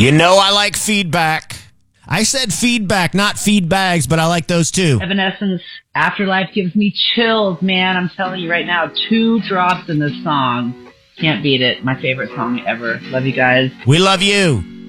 You know I like feedback. I said feedback, not feed bags, but I like those too. Evanescence, Afterlife gives me chills, man. I'm telling you right now, 2 drops in this song. Can't beat it. My favorite song ever. Love you guys. We love you.